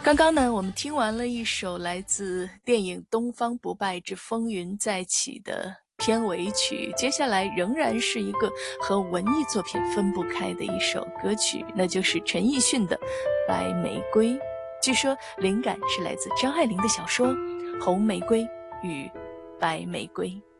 刚刚呢，我们听完了一首来自电影《东方不败之风云再起》的片尾曲，接下来仍然是一个和文艺作品分不开的一首歌曲，那就是陈奕迅的《白玫瑰》。据说灵感是来自张爱玲的小说《红玫瑰与白玫瑰》。